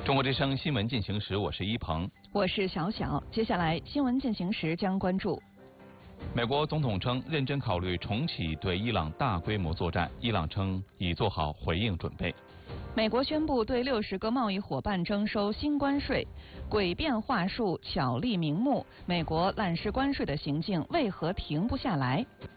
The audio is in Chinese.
中国之声新闻进行时，我是一鹏， 我是小小。接下来新闻进行时将关注： 美国总统称认真考虑重启对伊朗大规模作战，伊朗称已做好回应准备。 美国宣布对60个贸易伙伴征收新关税，诡辩话术，巧立名目，美国滥施关税的行径为何停不下来？